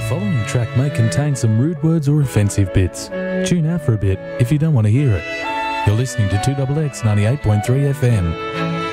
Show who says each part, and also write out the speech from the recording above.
Speaker 1: following track may contain some rude words or offensive bits. Tune out for a bit if you don't want to hear it. You're listening to 2XX 98.3 FM.